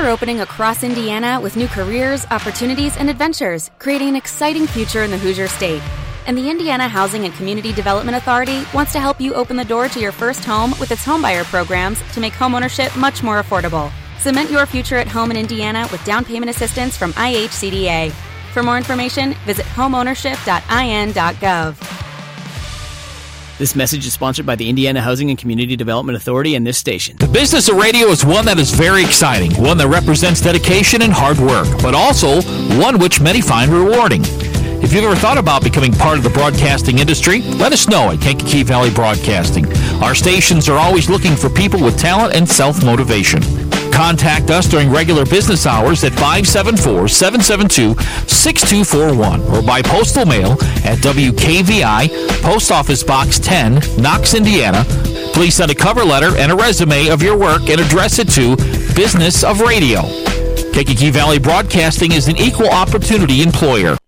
are opening across Indiana with new careers, opportunities, and adventures, creating an exciting future in the Hoosier State. And the Indiana Housing and Community Development Authority wants to help you open the door to your first home with its homebuyer programs to make homeownership much more affordable. Cement your future at home in Indiana with down payment assistance from IHCDA. For more information, visit homeownership.in.gov. This message is sponsored by the Indiana Housing and Community Development Authority and this station. The business of radio is one that is very exciting, one that represents dedication and hard work, but also one which many find rewarding. If you've ever thought about becoming part of the broadcasting industry, let us know at Kankakee Valley Broadcasting. Our stations are always looking for people with talent and self-motivation. Contact us during regular business hours at 574-772-6241 or by postal mail at WKVI, Post Office Box 10, Knox, Indiana. Please send a cover letter and a resume of your work and address it to Business of Radio. Kankakee Valley Broadcasting is an equal opportunity employer.